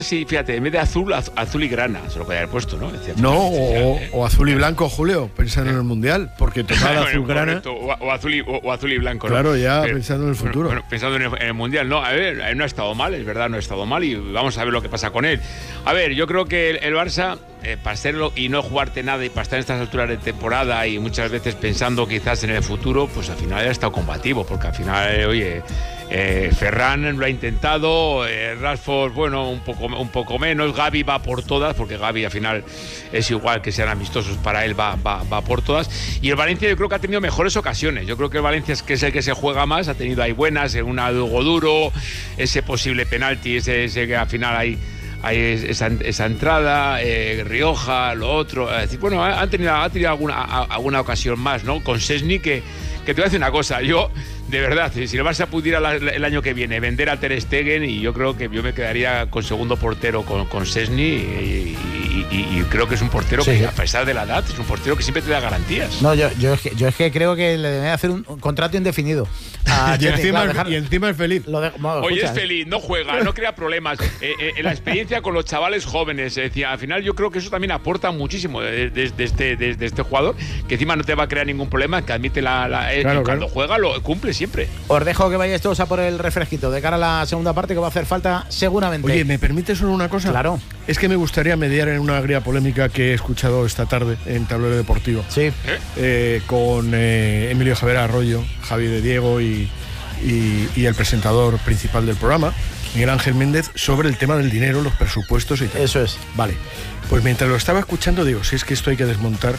Sí, fíjate, en vez de azul, azul y grana, se lo podía haber puesto, ¿no? Decía, no, o azul y blanco, Julio, pensando en el Mundial, porque total azul grana. O azul y blanco, ¿no? Claro, ya pensando en el futuro. Bueno, pensando en el Mundial, no, a ver, no ha estado mal, es verdad, no ha estado mal y vamos a ver lo que pasa con él. A ver, yo creo que el Barça, para serlo y no jugarte nada y para estar en estas alturas de temporada y muchas veces pensando quizás en el futuro, pues al final ha estado combativo, porque al final, oye, Ferran lo ha intentado, Rashford, bueno, un poco menos, Gavi va por todas, porque Gavi al final es igual que sean amistosos, para él va por todas, y el Valencia yo creo que ha tenido mejores ocasiones. Yo creo que el Valencia es el que se juega más, ha tenido ahí buenas, una de Hugo Duro, ese posible penalti, ese que al final hay esa entrada, Rioja, lo otro, es decir, bueno, han tenido alguna ocasión más, ¿no? Con Szczęsny, que te voy a decir una cosa, yo de verdad, si el Barça pudiera el año que viene vender a Ter Stegen, y yo creo que yo me quedaría con segundo portero con Szczęsny, y creo que es un portero que, a pesar de la edad, es un portero que siempre te da garantías. No, yo es que creo que le debe hacer un contrato indefinido. Y encima es feliz. Hoy es feliz, no juega, no crea problemas. La experiencia con los chavales jóvenes, es decir, al final yo creo que eso también aporta muchísimo de este jugador, que encima no te va a crear ningún problema, que admite cuando juega lo cumple siempre. Os dejo que vayáis todos a por el refresquito de cara a la segunda parte, que va a hacer falta seguramente. Oye, ¿me permites solo una cosa? Claro. Es que me gustaría mediar en una agria polémica que he escuchado esta tarde en Tablero Deportivo. Sí. Con Emilio Javier Arroyo, Javi de Diego y el presentador principal del programa, Miguel Ángel Méndez, sobre el tema del dinero, los presupuestos y tal. Eso es. Vale. Pues mientras lo estaba escuchando digo, si es que esto hay que desmontar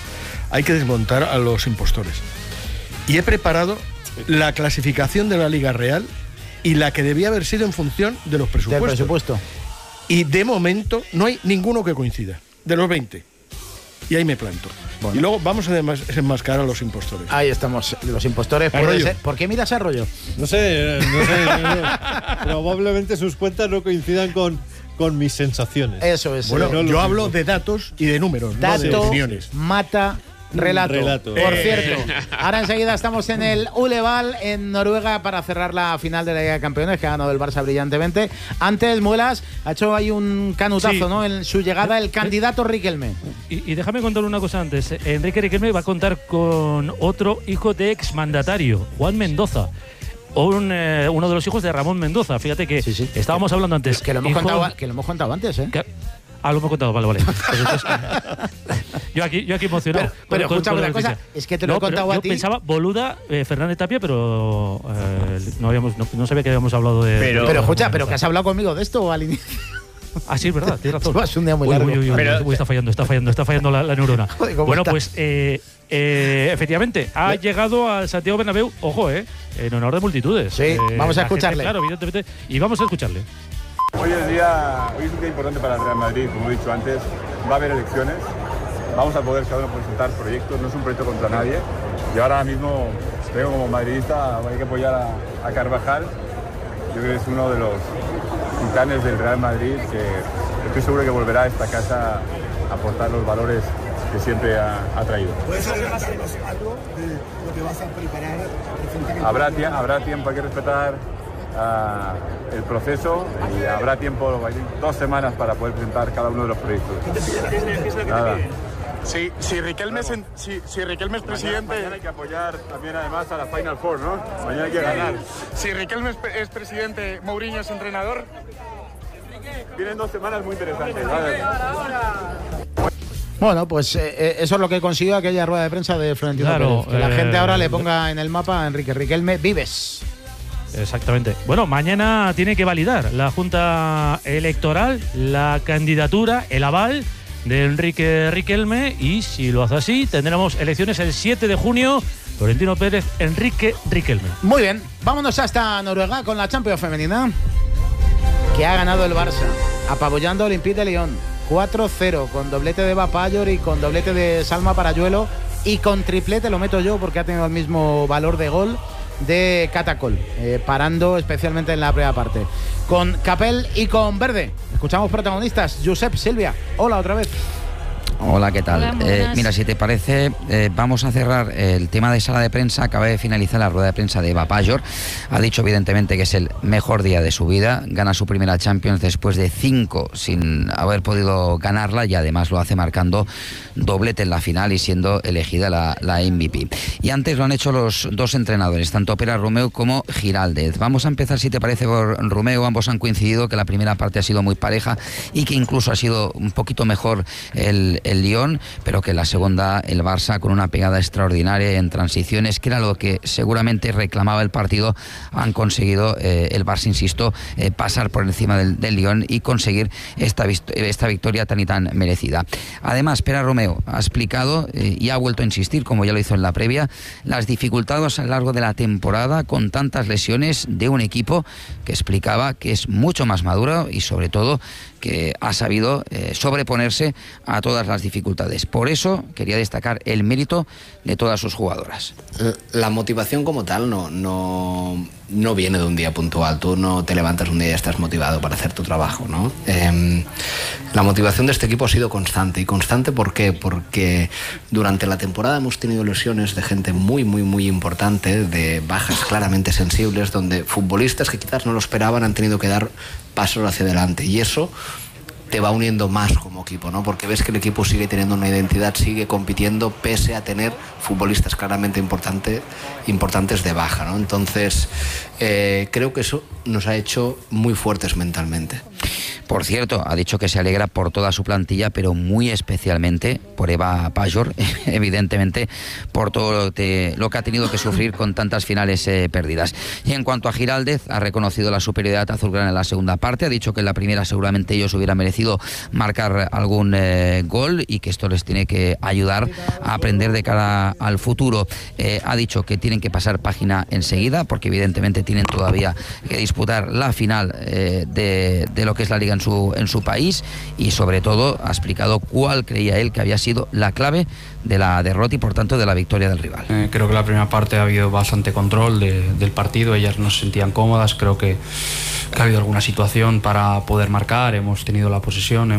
a los impostores. Y he preparado la clasificación de la Liga Real y la que debía haber sido en función de los presupuestos. Del presupuesto. Y de momento no hay ninguno que coincida, de los 20. Y ahí me planto. Bueno. Y luego vamos a desenmascarar a los impostores. Ahí estamos, los impostores. ¿Por qué miras a Arroyo? No sé. Probablemente sus cuentas no coincidan con mis sensaciones. Eso es. Bueno, yo hablo de datos y de números, no de opiniones. Mata relato. Por cierto, ahora enseguida estamos en el Uleval, en Noruega, para cerrar la final de la Liga de Campeones, que ha ganado el Barça brillantemente. Antes, Muelas ha hecho ahí un canutazo, ¿no? En su llegada, el candidato Riquelme. Y déjame contarle una cosa antes. Enrique Riquelme va a contar con otro hijo de exmandatario, Juan Mendoza. Uno de los hijos de Ramón Mendoza. Fíjate que estábamos hablando antes. Que lo hemos contado antes, ¿eh? Lo hemos contado, vale. Yo aquí emocionado. Pero escúchame una cosa, es que te lo he contado a ti. Yo pensaba Boluda, Fernández Tapia, pero no sabía que habíamos hablado de... Pero escucha, ¿pero que has hablado conmigo de esto al inicio? Ah, sí, es verdad, tienes razón. Es un día muy largo. Está fallando la neurona. Joder, bueno, pues efectivamente, ha llegado al Santiago Bernabéu, ojo, en honor de multitudes. Sí, vamos a escucharle. Claro, evidentemente, y vamos a escucharle. Hoy es un día importante para el Real Madrid, como he dicho antes, va a haber elecciones, vamos a poder cada uno presentar proyectos, no es un proyecto contra nadie, y ahora mismo vengo como madridista, hay que apoyar a Carvajal, yo creo que es uno de los titanes del Real Madrid, que estoy seguro que volverá a esta casa a aportar los valores que siempre ha traído. ¿Puedes hablar más algo de lo que vas a preparar? Habrá tiempo, hay que respetar el proceso y habrá tiempo, 2 semanas para poder presentar cada uno de los proyectos. ¿Qué es lo que Nada. te pide? Si Riquelme es presidente... Mañana hay que apoyar también además a la Final Four, ¿no? Mañana hay que ganar. Si Riquelme es presidente, Mourinho es entrenador... Vienen 2 semanas muy interesantes. Bueno, pues eso es lo que consiguió aquella rueda de prensa de Florentino Pérez. Que la gente ahora le ponga en el mapa a Enrique Riquelme Vives. Exactamente. Bueno, mañana tiene que validar la Junta Electoral la candidatura, el aval de Enrique Riquelme, y si lo hace así, tendremos elecciones el 7 de junio. Florentino Pérez, Enrique Riquelme. Muy bien, vámonos hasta Noruega con la Champions femenina, que ha ganado el Barça, apabullando al Olympique de Lyon 4-0, con doblete de Bapayor y con doblete de Salma Parayuelo, y con triplete, lo meto yo porque ha tenido el mismo valor de gol, de Catacol, parando especialmente en la primera parte. Con Capel y con Verde. Escuchamos protagonistas. Josep, Silvia, hola otra vez. Hola, ¿qué tal? Hola, mira, si te parece, vamos a cerrar el tema de sala de prensa. Acaba de finalizar la rueda de prensa de Eva Pajor. Ha dicho evidentemente que es el mejor día de su vida. Gana su primera Champions después de 5 sin haber podido ganarla, y además lo hace marcando doblete en la final y siendo elegida la MVP. Y antes lo han hecho los dos entrenadores, tanto Pere Romeu como Giraldez. Vamos a empezar, si te parece, por Romeu. Ambos han coincidido que la primera parte ha sido muy pareja y que incluso ha sido un poquito mejor el Lyon, pero que la segunda el Barça, con una pegada extraordinaria en transiciones, que era lo que seguramente reclamaba el partido, han conseguido el Barça, insisto, pasar por encima del Lyon y conseguir esta victoria tan y tan merecida. Además, Pere Romeu ha explicado y ha vuelto a insistir, como ya lo hizo en la previa, las dificultades a lo largo de la temporada con tantas lesiones de un equipo que explicaba que es mucho más maduro y sobre todo que ha sabido sobreponerse a todas las dificultades. Por eso quería destacar el mérito de todas sus jugadoras. La motivación como tal no viene de un día puntual. Tú no te levantas un día y estás motivado para hacer tu trabajo, ¿no? La motivación de este equipo ha sido constante. ¿Y constante por qué? Porque durante la temporada hemos tenido lesiones de gente muy, muy, muy importante, de bajas claramente sensibles, donde futbolistas que quizás no lo esperaban han tenido que dar pasos hacia adelante, y eso te va uniendo más como equipo, ¿no? Porque ves que el equipo sigue teniendo una identidad, sigue compitiendo pese a tener futbolistas claramente importantes de baja, ¿no? Entonces creo que eso nos ha hecho muy fuertes mentalmente. Por cierto, ha dicho que se alegra por toda su plantilla, pero muy especialmente por Eva Pajor, evidentemente por todo lo que ha tenido que sufrir con tantas finales perdidas. Y en cuanto a Giraldez, ha reconocido la superioridad azulgrana en la segunda parte, ha dicho que en la primera seguramente ellos hubieran merecido marcar algún gol y que esto les tiene que ayudar a aprender de cara al futuro. Ha dicho que tienen que pasar página enseguida, porque evidentemente tienen todavía que disputar la final de lo que es la Liga en su país, y sobre todo ha explicado cuál creía él que había sido la clave de la derrota y por tanto de la victoria del rival. Creo que la primera parte ha habido bastante control del partido, ellas no se sentían cómodas, creo que ha habido alguna situación para poder marcar, hemos tenido la posesión,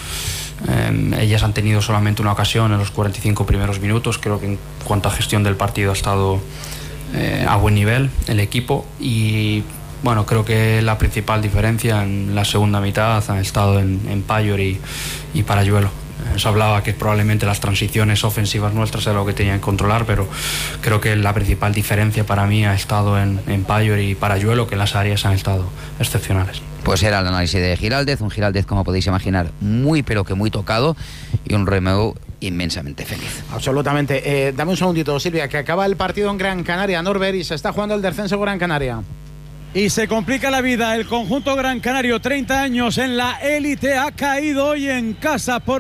ellas han tenido solamente una ocasión en los 45 primeros minutos. Creo que en cuanto a gestión del partido ha estado a buen nivel el equipo, y bueno, creo que la principal diferencia en la segunda mitad ha estado en Pajor y Parayuelo. Se hablaba que probablemente las transiciones ofensivas nuestras era lo que tenían que controlar, pero creo que la principal diferencia para mí ha estado en Pajor y Parayuelo, que las áreas han estado excepcionales. Pues era el análisis de Giraldez, un Giraldez, como podéis imaginar, muy pero que muy tocado, y un Romeu inmensamente feliz. Absolutamente. Dame un segundito, Silvia, que acaba el partido en Gran Canaria, Norbert, y se está jugando el descenso Gran Canaria. Y se complica la vida. El conjunto gran canario, 30 años en la élite, ha caído hoy en casa por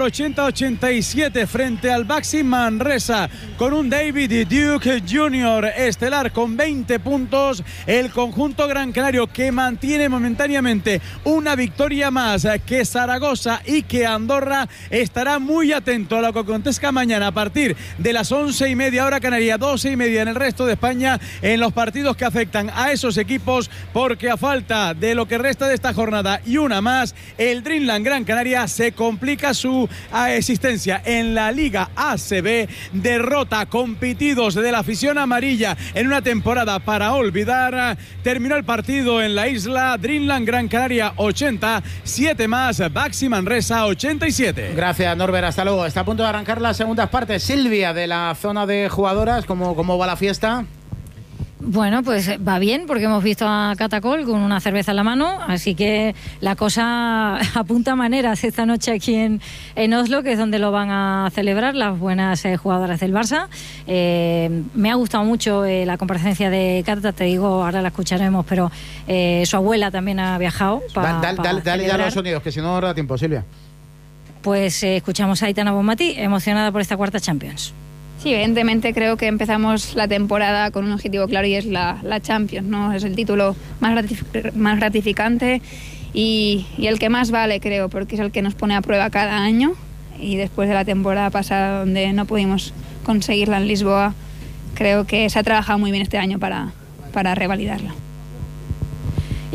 80-87 frente al Baxi Manresa, con un David Duke Jr. estelar con 20 puntos. El conjunto gran canario, que mantiene momentáneamente una victoria más que Zaragoza y que Andorra, estará muy atento a lo que acontezca mañana a partir de las 11:30 hora canaria, 12:30 en el resto de España, en los partidos que afectan a esos equipos, porque a falta de lo que resta de esta jornada y una más, el Dreamland Gran Canaria se complica su existencia en la Liga ACB. Derrota con pitidos de la afición amarilla en una temporada para olvidar. Terminó el partido en la isla. Dreamland Gran Canaria 80, 7 más, Baxi Manresa 87. Gracias, Norbert, hasta luego. Está a punto de arrancar las segundas partes. Silvia, de la zona de jugadoras, ¿cómo va la fiesta? Bueno, pues va bien, porque hemos visto a Catacol con una cerveza en la mano, así que la cosa apunta a maneras esta noche aquí en Oslo, que es donde lo van a celebrar las buenas jugadoras del Barça. Me ha gustado mucho la comparecencia de Cata, te digo, ahora la escucharemos, pero su abuela también ha viajado para Dale ya los sonidos, que si no da tiempo, Silvia. Pues escuchamos a Aitana Bonmatí, emocionada por esta cuarta Champions. Sí, evidentemente creo que empezamos la temporada con un objetivo claro, y es la Champions, ¿no? Es el título más gratificante y el que más vale, creo, porque es el que nos pone a prueba cada año, y después de la temporada pasada donde no pudimos conseguirla en Lisboa, creo que se ha trabajado muy bien este año para revalidarla.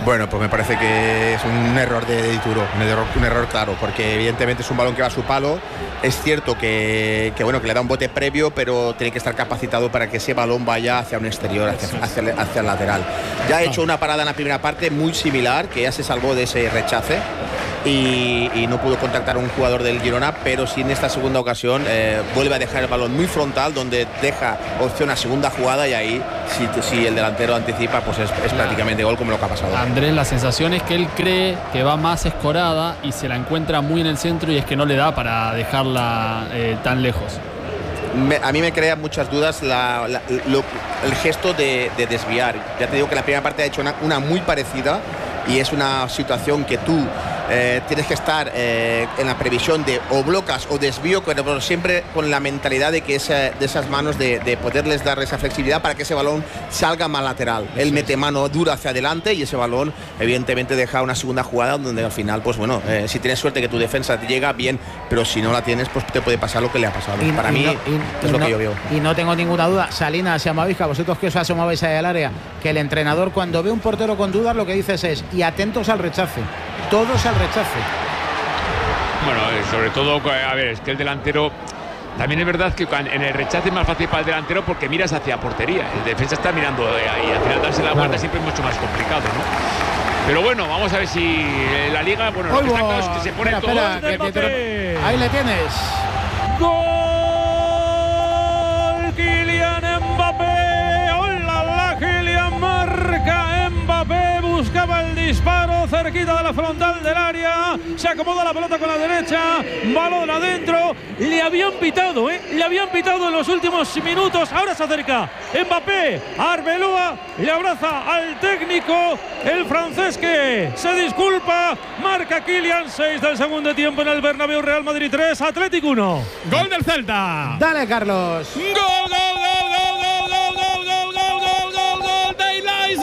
Bueno, pues me parece que es un error de Dituro, un error claro, porque evidentemente es un balón que va a su palo. Es cierto que le da un bote previo, pero tiene que estar capacitado para que ese balón vaya hacia un exterior, hacia el lateral. Ya ha hecho una parada en la primera parte muy similar, que ya se salvó de ese rechace y no pudo contactar a un jugador del Girona, pero sí en esta segunda ocasión vuelve a dejar el balón muy frontal, donde deja opción a segunda jugada, y ahí si el delantero anticipa, pues es prácticamente gol, como lo que ha pasado. Andrés, la sensación es que él cree que va más escorada y se la encuentra muy en el centro, y es que no le da para dejarla tan lejos. A mí me crea muchas dudas el gesto de desviar. Ya te digo que la primera parte ha hecho una muy parecida, y es una situación que tú tienes que estar en la previsión de o blocas o desvío, pero siempre con la mentalidad de que de esas manos de poderles dar esa flexibilidad para que ese balón salga más lateral. Él mete mano dura hacia adelante, y ese balón evidentemente deja una segunda jugada donde al final, pues bueno, si tienes suerte que tu defensa te llega bien, pero si no la tienes, pues te puede pasar lo que le ha pasado. Para mí es lo que yo veo. Y no tengo ninguna duda, Salinas y Amavisca, vosotros que os asomabais ahí al área, que el entrenador cuando ve un portero con dudas lo que dices es: y atentos al rechace, todos al rechace. Bueno, sobre todo, a ver, es que el delantero, también es verdad que en el rechace es más fácil para el delantero porque miras hacia portería, el defensa está mirando ahí, al final darse la vuelta siempre es mucho más complicado, ¿no? Pero bueno, vamos a ver si la Liga, bueno, lo que está claro es que se pone todo. Ahí le tienes. ¡Gol! Kylian Mbappé. ¡Hola, la Kylian marca! Mbappé buscaba el disparo cerquita de la frontal del área. Se acomoda la pelota con la derecha. Balón adentro. Le habían pitado, le habían pitado en los últimos minutos. Ahora se acerca Mbappé. Arbeloa le abraza al técnico, el francés, que se disculpa. Marca Kylian, 6 del segundo tiempo en el Bernabéu. Real Madrid 3, Atlético 1. Gol del Celta. Dale, Carlos. Gol de Ilais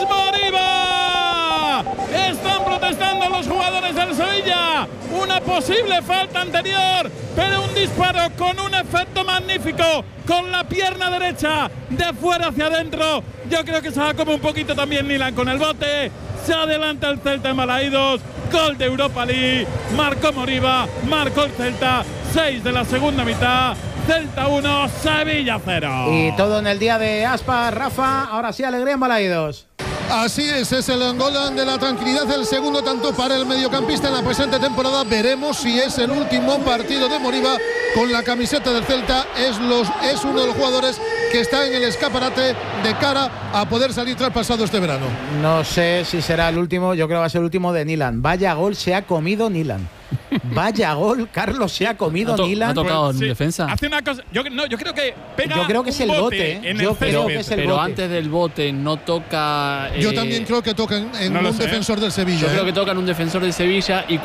Moriba. Están protestando los jugadores del Sevilla. Una posible falta anterior, pero un disparo con un efecto magnífico, con la pierna derecha de fuera hacia adentro. Yo creo que se va como un poquito también Nilan con el bote. Se adelanta el Celta en Balaídos. Gol de Europa League. Marcó Moriba, marcó el Celta. 6 de la segunda mitad. Celta 1, Sevilla 0. Y todo en el día de Aspas, Rafa. Ahora sí, alegría en Balaídos. Así es el gol de la tranquilidad, el segundo tanto para el mediocampista en la presente temporada. Veremos si es el último partido de Moriba con la camiseta del Celta. Es uno de los jugadores que está en el escaparate de cara a poder salir traspasado este verano. No sé si será el último, yo creo que va a ser el último de Nilan. Vaya gol se ha comido Nilan. Vaya gol, Carlos, se ha comido Nilan. ¿Ha tocado en defensa? Hace una cosa, yo creo que pega. Yo creo que es el bote. Pero antes del bote no toca. Yo también creo que toca en un defensor del Sevilla. Yo creo que toca en un defensor del Sevilla y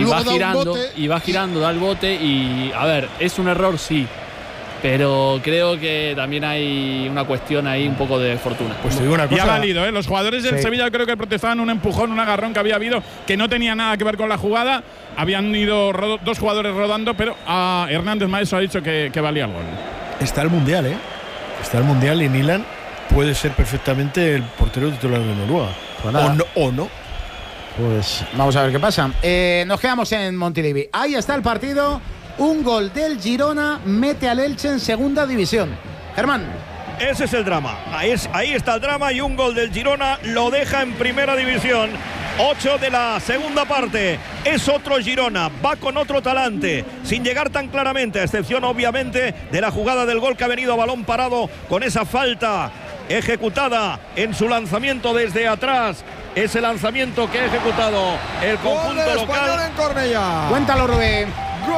va girando, da el bote y a ver, es un error, sí. Pero creo que también hay una cuestión ahí un poco de fortuna. Pues te digo una cosa. Y ha valido, Los jugadores del Sevilla creo que protestaban un empujón, un agarrón que había habido, que no tenía nada que ver con la jugada. Habían ido dos jugadores rodando, pero a Hernández Maeso ha dicho que valía el gol. Está el Mundial, Está el Mundial y Nilan puede ser perfectamente el portero titular de Noruega. Pues o no. Pues vamos a ver qué pasa. Nos quedamos en Montilivi. Ahí está el partido. Un gol del Girona mete al Elche en segunda división. Germán. Ese es el drama. Ahí está el drama, y un gol del Girona lo deja en primera división. 8 de la segunda parte. Es otro Girona, va con otro talante, sin llegar tan claramente, a excepción obviamente de la jugada del gol que ha venido a balón parado con esa falta ejecutada en su lanzamiento desde atrás. Ese lanzamiento que ha ejecutado el conjunto local. En Cornellá. Cuéntalo, Rubén.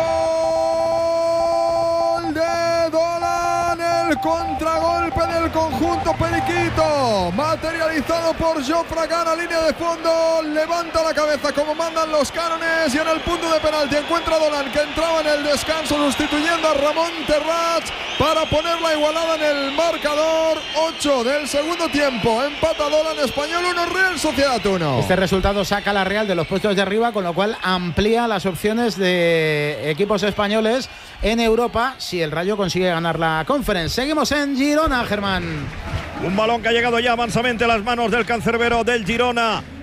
Gol de Dolan, el contragolpe del conjunto periquito, materializado por Jofre Gana, línea de fondo, levanta la cabeza como mandan los cánones, y en el punto de penalti encuentra a Dolan, que entraba en el descanso sustituyendo a Ramón Terrats para poner la igualada en el marcador. 8 del segundo tiempo, empata Dolan, Español 1, Real Sociedad 1. Este resultado saca a la Real de los puestos de arriba, con lo cual amplía las opciones de equipos españoles en Europa si el Rayo consigue ganar la Conference. Seguimos en Girona, Germán. Un balón que ha llegado ya mansamente a las manos del cancerbero del Girona.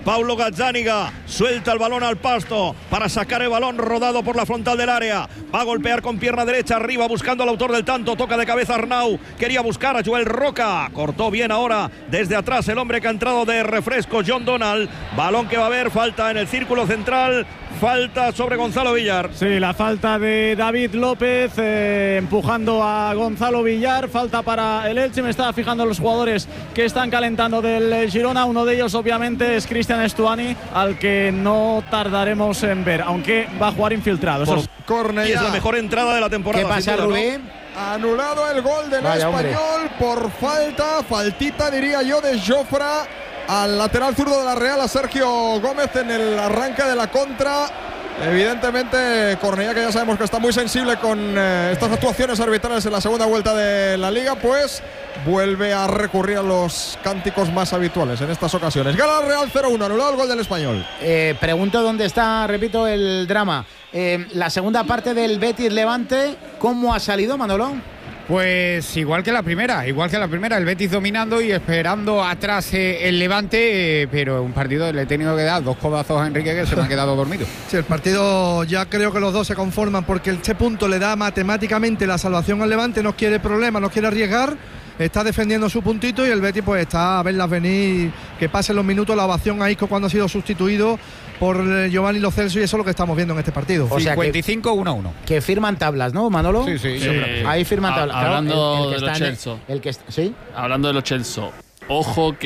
Paulo Gazzaniga suelta el balón al pasto para sacar el balón rodado por la frontal del área. Va a golpear con pierna derecha arriba buscando al autor del tanto. Toca de cabeza Arnau. Quería buscar a Joel Roca. Cortó bien ahora desde atrás el hombre que ha entrado de refresco, John Donald. Balón que va a haber. Falta en el círculo central. Falta sobre Gonzalo Villar. Sí, la falta de David López empujando a Gonzalo Villar. Falta para el Elche. Me estaba fijando los jugadores que están calentando del Girona. Uno de ellos obviamente es Cristian Estuani, al que no tardaremos en ver, aunque va a jugar infiltrado. Cornellà. Y es la mejor entrada de la temporada. ¿Qué pasa, Rubén? Anulado el gol del Español por faltita diría yo, de Jofra al lateral zurdo de la Real, a Sergio Gómez en el arranque de la contra. Evidentemente Cornellà, que ya sabemos que está muy sensible con estas actuaciones arbitrales en la segunda vuelta de la Liga, pues vuelve a recurrir a los cánticos más habituales en estas ocasiones. Gana la Real 0-1, anulado el gol del Español. Pregunto dónde está, repito, el drama. La segunda parte del Betis Levante, ¿cómo ha salido, Manolo? Pues igual que la primera, el Betis dominando y esperando atrás el Levante, pero un partido le he tenido que dar 2 codazos a Enrique, que se me ha quedado dormido. Sí, el partido ya creo que los dos se conforman, porque este punto le da matemáticamente la salvación al Levante, no quiere problemas, no quiere arriesgar, está defendiendo su puntito, y el Betis pues está a verlas venir, que pasen los minutos, la ovación a Isco cuando ha sido sustituido por Giovanni Lo Celso, y eso es lo que estamos viendo en este partido. O sea, 55-1-1. Que firman tablas, ¿no, Manolo? Sí. Ahí firman tablas. Hablando el de los Chelsea. ¿Sí? Hablando de los Chelsea. Ojo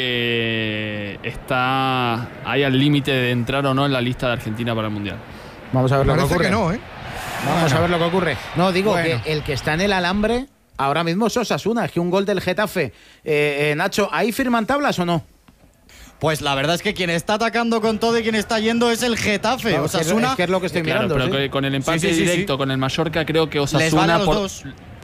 que está ahí al límite de entrar o no en la lista de Argentina para el Mundial. Vamos a ver lo que ocurre. Que no, Vamos a ver lo que ocurre. No, digo que el que está en el alambre ahora mismo es Osasuna. Es que un gol del Getafe. Nacho, ¿ahí firman tablas o no? Pues la verdad es que quien está atacando con todo y quien está yendo es el Getafe. Claro, Osasuna. Es que es lo que estoy mirando. Pero ¿sí? Con el empate directo con el Mallorca, creo que Osasuna. Les vale a los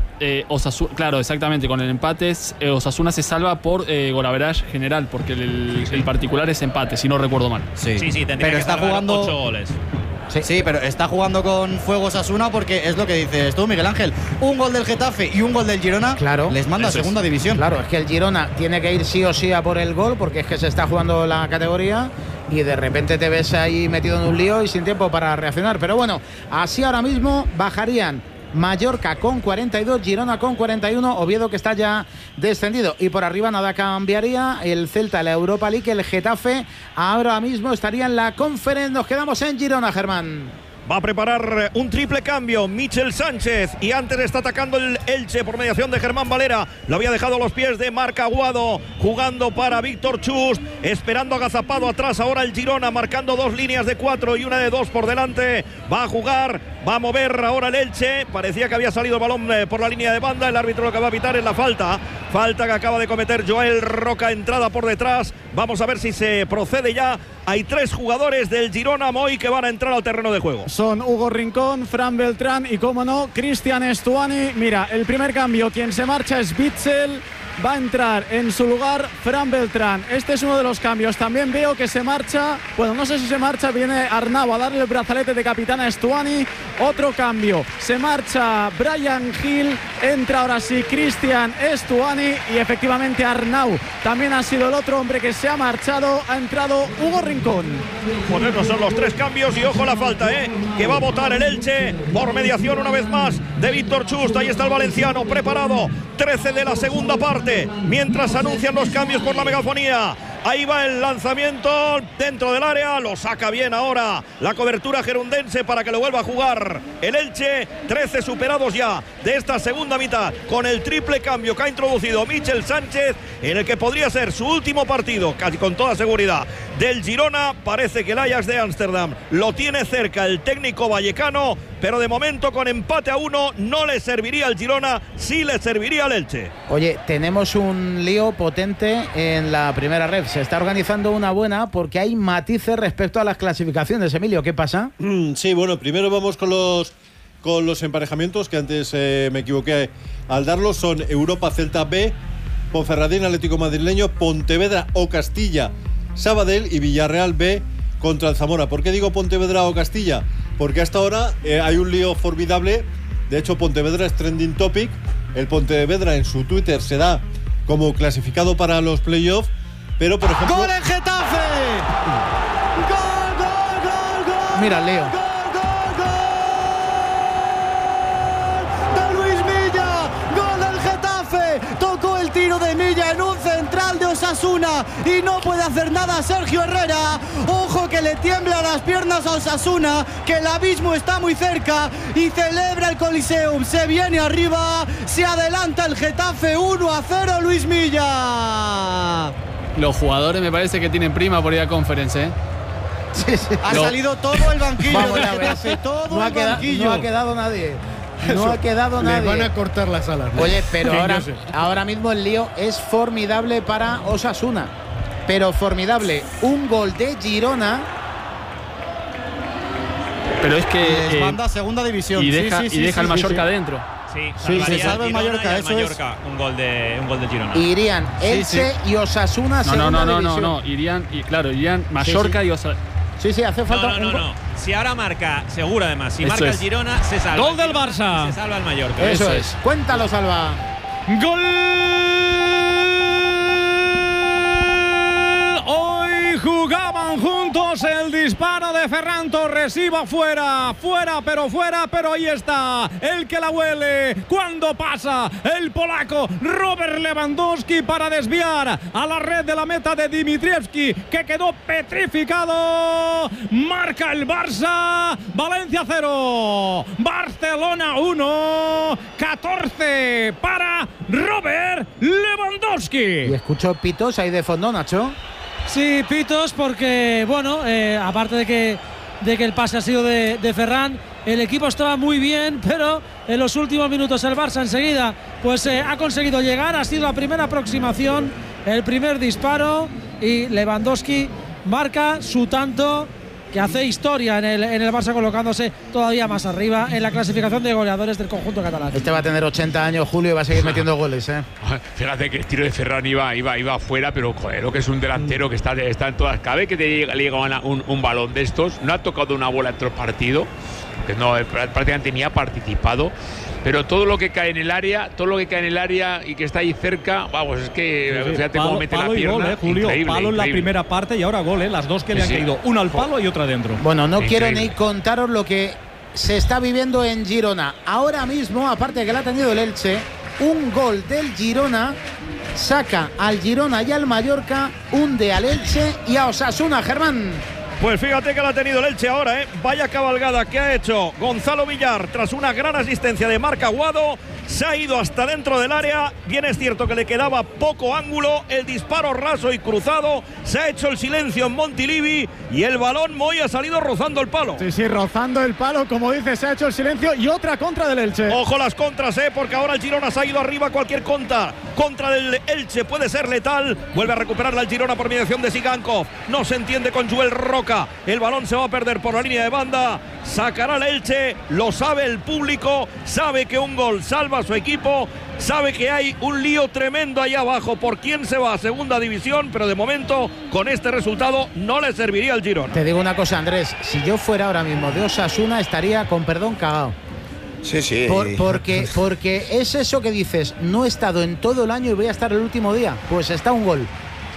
dos. Claro, exactamente. Con el empate Osasuna se salva por gol average general, porque el particular es empate, si no recuerdo mal. Sí, tendría pero que está salvar jugando 8 goles. Sí, pero está jugando con fuego Osasuna, porque es lo que dices tú, Miguel Ángel. Un gol del Getafe y un gol del Girona, les manda a segunda división. Claro, es que el Girona tiene que ir sí o sí a por el gol, porque es que se está jugando la categoría y de repente te ves ahí metido en un lío y sin tiempo para reaccionar. Pero bueno, así ahora mismo bajarían Mallorca con 42, Girona con 41, Oviedo, que está ya descendido, y por arriba nada cambiaría, el Celta, la Europa League, el Getafe ahora mismo estaría en la Conference. Nos quedamos en Girona, Germán. Va a preparar un triple cambio Michel Sánchez, y antes está atacando el Elche por mediación de Germán Valera. Lo había dejado a los pies de Marc Aguado, jugando para Víctor Chust, esperando agazapado atrás ahora el Girona, marcando 2 líneas de 4 y una de 2 por delante. Va a jugar, va a mover ahora el Elche. Parecía que había salido el balón por la línea de banda. El árbitro lo que va a pitar es la falta que acaba de cometer Joel Roca, entrada por detrás. Vamos a ver si se procede ya. Hay 3 jugadores del Girona Moy que van a entrar al terreno de juego. Son Hugo Rincón, Fran Beltrán y, cómo no, Cristian Estuani. Mira, el primer cambio, quien se marcha es Witsel. Va a entrar en su lugar Fran Beltrán. Este es uno de los cambios. También veo que se marcha, bueno, no sé si se marcha, viene Arnau a darle el brazalete de capitán a Estuani. Otro cambio, se marcha Brian Hill, entra ahora sí Cristian Estuani, y efectivamente Arnau también ha sido el otro hombre que se ha marchado. Ha entrado Hugo Rincón. Pues esos son los 3 cambios, y ojo la falta, que va a votar el Elche por mediación una vez más de Víctor Chust. Ahí está el valenciano preparado, 13 de la segunda parte, mientras anuncian los cambios por la megafonía. Ahí va el lanzamiento dentro del área, lo saca bien ahora la cobertura gerundense para que lo vuelva a jugar el Elche. 13 superados ya de esta segunda mitad, con el triple cambio que ha introducido Michel Sánchez, en el que podría ser su último partido, casi con toda seguridad, del Girona. Parece que el Ajax de Ámsterdam lo tiene cerca el técnico vallecano, pero de momento con empate a 1 no le serviría al Girona, sí le serviría al Elche. Oye, tenemos un lío potente en la primera red. Se está organizando una buena, porque hay matices respecto a las clasificaciones. Emilio, ¿qué pasa? Sí, bueno, primero vamos con los emparejamientos, que antes me equivoqué al darlos. Son Europa Celta B, Ponferradín Atlético Madrileño, Pontevedra o Castilla Sabadell, y Villarreal B contra el Zamora. ¿Por qué digo Pontevedra o Castilla? Porque hasta ahora hay un lío formidable. De hecho, Pontevedra es trending topic. El Pontevedra en su Twitter se da como clasificado para los playoffs, pero por ejemplo... ¡Gol en Getafe! Mira, Leo. Tocó el tiro de Milla en un central de Osasuna y no puede hacer nada Sergio Herrera. Ojo que le tiembla las piernas a Osasuna, que el abismo está muy cerca y celebra el Coliseum. Se viene arriba, se adelanta el Getafe 1-0, Luis Milla. Los jugadores me parece que tienen prima por ir a Conference, ¿eh? Sí, sí. Ha salido todo el banquillo del Getafe, todo el banquillo. No ha quedado nadie. No ha quedado nadie. Le van a cortar las alas, ¿no? Oye, pero ahora mismo el lío es formidable para Osasuna. Pero formidable. Un gol de Girona. Pero es que manda segunda división. Y deja el Mallorca adentro. Sí, se salva el Mallorca, eso Mallorca, es un gol de Girona. Irían Elche y Osasuna segunda división. No, irían Mallorca y Osasuna. Sí, hace falta No. Si ahora marca seguro, además, si marca el Girona, se salva. Gol del Barça. Se salva el Mallorca. Eso es. Cuéntalo, Salva. Gol. Hoy jugaban juntos, el disparo de Ferran Torres iba fuera, pero ahí está, el que la huele, cuando pasa el polaco Robert Lewandowski para desviar a la red de la meta de Dimitrievski, que quedó petrificado. Marca el Barça, Valencia 0, Barcelona 1, 14 para Robert Lewandowski. Y escucho pitos ahí de fondo, Nacho. Sí, pitos, porque, bueno, aparte de que el pase ha sido de Ferran, el equipo estaba muy bien, pero en los últimos minutos el Barça enseguida pues ha conseguido llegar, ha sido la primera aproximación, el primer disparo, y Lewandowski marca su tanto, que hace historia en el Barça, colocándose todavía más arriba en la clasificación de goleadores del conjunto catalán. Este va a tener 80 años, Julio, y va a seguir metiendo goles, ¿eh? Fíjate que el tiro de Ferran iba afuera, pero joder, lo que es un delantero que está en todas. Cada vez que le llega un balón de estos, no ha tocado una bola en todo el partido, que no, prácticamente ni ha participado. Pero todo lo que cae en el área, y que está ahí cerca, vamos, es que fíjate cómo mete la pierna. Gol, Julio, increíble, palo en la primera parte y ahora gol, las dos que le han caído, una al palo y otra dentro. Bueno, no quiero ni contaros lo que se está viviendo en Girona. Ahora mismo, aparte de que la ha tenido el Elche, un gol del Girona saca al Girona y al Mallorca, hunde al Elche y a Osasuna, Germán. Pues fíjate que la ha tenido el Elche ahora, ¿eh? Vaya cabalgada que ha hecho Gonzalo Villar tras una gran asistencia de Marc Aguado. Se ha ido hasta dentro del área. Bien es cierto que le quedaba poco ángulo. El disparo raso y cruzado. Se ha hecho el silencio en Montilivi y el balón Moy ha salido rozando el palo. Sí, rozando el palo, como dice, se ha hecho el silencio y otra contra del Elche. Ojo las contras, porque ahora el Girona se ha ido arriba. Cualquier contra del Elche puede ser letal. Vuelve a recuperarla el Girona por mediación de Sigankov. No se entiende con Joel Roca. El balón se va a perder por la línea de banda. Sacará el Elche. Lo sabe el público. Sabe que un gol salva a su equipo. Sabe que hay un lío tremendo ahí abajo por quién se va a segunda división, pero de momento con este resultado no le serviría al Girona. Te digo una cosa, Andrés, si yo fuera ahora mismo de Osasuna estaría, con perdón, cagado. Sí. Porque es eso que dices, no he estado en todo el año y voy a estar el último día. Pues está un gol.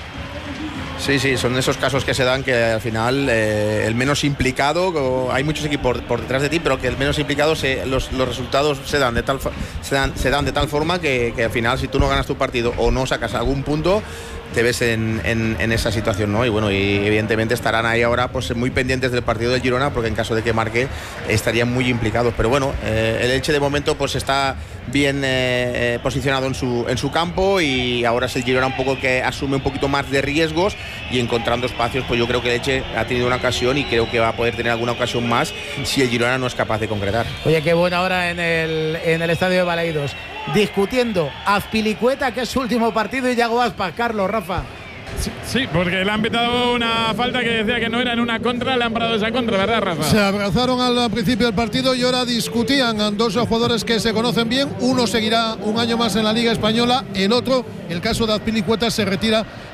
Sí, son esos casos que se dan que al final el menos implicado, hay muchos equipos por detrás de ti, pero que el menos implicado los resultados se dan de tal forma que al final, si tú no ganas tu partido o no sacas algún punto, te ves en esa situación, ¿no? Y bueno, y evidentemente estarán ahí ahora pues muy pendientes del partido del Girona, porque en caso de que marque estarían muy implicados. Pero bueno, el Elche de momento pues está bien posicionado en su campo, y ahora es el Girona un poco que asume un poquito más de riesgos y encontrando espacios. Pues yo creo que el Elche ha tenido una ocasión y creo que va a poder tener alguna ocasión más si el Girona no es capaz de concretar. Oye, qué buena hora en el estadio de Balaidos, discutiendo Azpilicueta, que es su último partido, y Yago Aspas. Carlos, Rafa. Sí, porque le han pitado una falta que decía que no era en una contra, le han parado esa contra, ¿verdad, Rafa? Se abrazaron al principio del partido y ahora discutían a dos jugadores que se conocen bien. Uno seguirá un año más en la Liga Española, el otro, el caso de Azpilicueta, se retira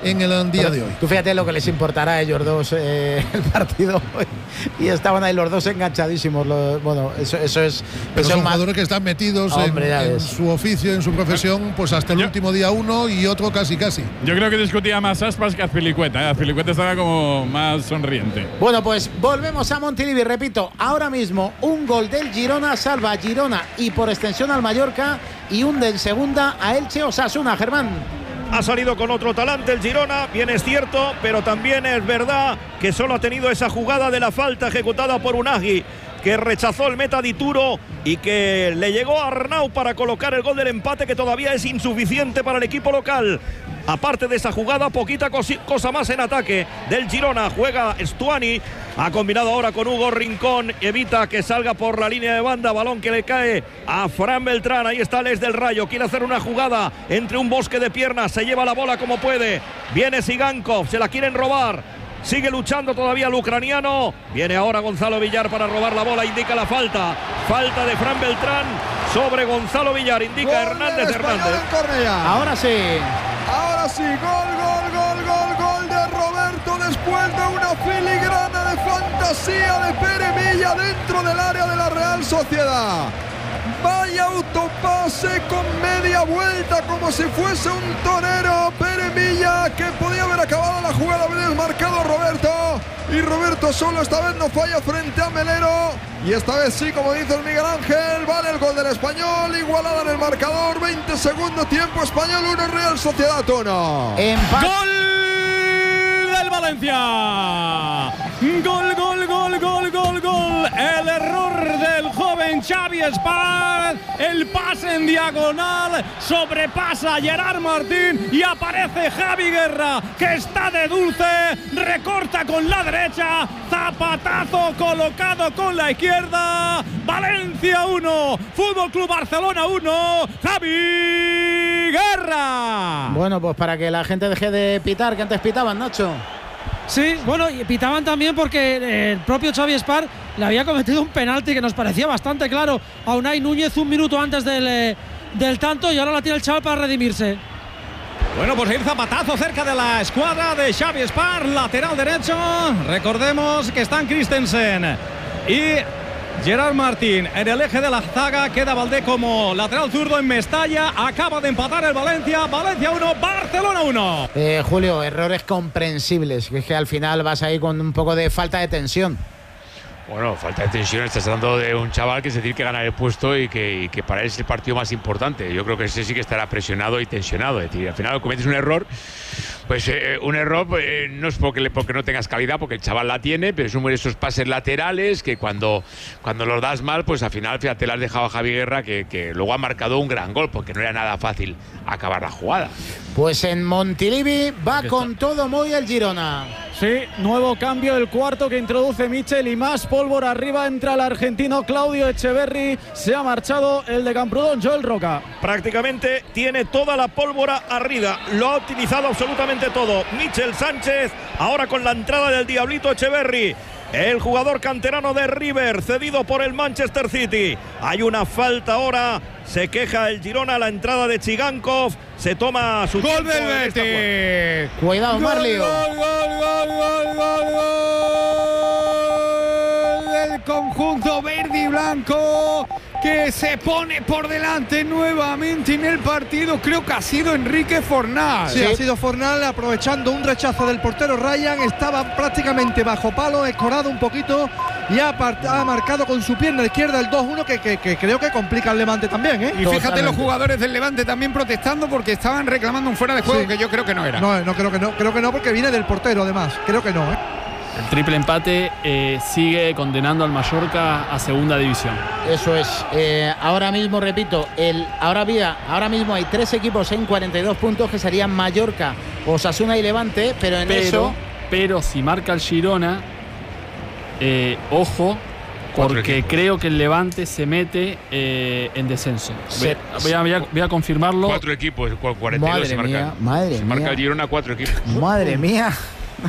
en el día de hoy. Tú fíjate lo que les importará a ellos dos el partido hoy. Y estaban ahí los dos enganchadísimos. Bueno, eso es. Pero son más... jugadores que están metidos en su oficio, en su profesión, pues hasta el último día uno y otro casi. Yo creo que discutía más Aspas que Azpilicueta. Azpilicueta estaba como más sonriente. Bueno, pues volvemos a Montilivi. Repito, ahora mismo un gol del Girona salva a Girona y por extensión al Mallorca, y hunde en segunda a Elche Osasuna. Germán. Ha salido con otro talante el Girona, bien es cierto, pero también es verdad que solo ha tenido esa jugada de la falta ejecutada por Unagi, que rechazó el meta Dituro y que le llegó a Arnau para colocar el gol del empate, que todavía es insuficiente para el equipo local. Aparte de esa jugada, poquita cosa más en ataque del Girona. Juega Stuani, ha combinado ahora con Hugo Rincón, evita que salga por la línea de banda, balón que le cae a Fran Beltrán. Ahí está Les del Rayo, quiere hacer una jugada entre un bosque de piernas, se lleva la bola como puede, viene Sigankov, se la quieren robar, sigue luchando todavía el ucraniano, viene ahora Gonzalo Villar para robar la bola, indica la falta de Fran Beltrán sobre Gonzalo Villar, indica Hernández. Ahora sí, gol de Roberto después de una filigrana de fantasía de Pere Milla dentro del área de la Real Sociedad. Vaya autopase con media vuelta como si fuese un torero. Pere Milla, que podía haber acabado la jugada, haber desmarcado a Roberto. Y Roberto solo esta vez no falla frente a Melero. Y esta vez sí, como dice el Miguel Ángel, vale el gol del Español. Igualada en el marcador, 20 segundos tiempo, Español 1, Real Sociedad 1. ¡Gol del Valencia! ¡Gol! El error del joven Xavi Espart. El pase en diagonal, sobrepasa a Gerard Martín y aparece Javi Guerra, que está de dulce, recorta con la derecha, zapatazo colocado con la izquierda. Valencia 1, Fútbol Club Barcelona 1, Javi Guerra. Bueno, pues para que la gente deje de pitar, que antes pitaban, Nacho. Sí, bueno, y pitaban también porque el propio Xavi Espart le había cometido un penalti que nos parecía bastante claro a Unai Núñez un minuto antes del tanto, y ahora la tiene el chaval para redimirse. Bueno, pues el zapatazo cerca de la escuadra de Xavi Espart, lateral derecho. Recordemos que están Christensen y Gerard Martín en el eje de la zaga. Queda Valdé como lateral zurdo en Mestalla. Acaba de empatar el Valencia. Valencia 1, Barcelona 1. Julio, errores comprensibles, que es que al final vas ahí con un poco de falta de tensión. Bueno, falta de tensión. Estás hablando de un chaval que se tiene que ganar el puesto y que para él es el partido más importante. Yo creo que ese sí que estará presionado y tensionado. Es decir, al final cometes un error, pues un error no es porque no tengas calidad, porque el chaval la tiene, pero son esos pases laterales que cuando los das mal, pues al final, fíjate, le has dejado a Javi Guerra, que luego ha marcado un gran gol, porque no era nada fácil acabar la jugada. Pues en Montilivi va con todo muy el Girona. Sí, nuevo cambio, el cuarto que introduce Michel, y más pólvora arriba. Entra el argentino Claudio Echeverri. Se ha marchado el de Camprodón, Joel Roca. Prácticamente tiene toda la pólvora arriba, lo ha utilizado absolutamente todo Michel Sánchez, ahora con la entrada del Diablito Echeverri, el jugador canterano de River, cedido por el Manchester City. Hay una falta ahora, se queja el Girona, la entrada de Chigankov, se toma su gol del Betis. Cuidado, Marlio. Gol del conjunto verde y blanco, que se pone por delante nuevamente en el partido. Creo que ha sido Enrique Fornal. Sí, ha sido Fornal, aprovechando un rechazo del portero Ryan. Estaba prácticamente bajo palo, escorado un poquito, y ha marcado con su pierna izquierda el 2-1, que creo que complica al Levante también, ¿eh? Y fíjate, los jugadores del Levante también protestando porque estaban reclamando un fuera de juego, que yo creo que no era. No, creo que no, porque viene del portero además. Creo que no, ¿eh? El triple empate sigue condenando al Mallorca a segunda división. Eso es. Ahora mismo, repito, ahora mismo hay 3 equipos en 42 puntos, que serían Mallorca, Osasuna y Levante, pero si marca el Girona, ojo, porque creo que el Levante se mete en descenso. Voy a confirmarlo. 4 equipos, 42 se marca. Madre mía. Marca el Girona 4 equipos. Madre mía.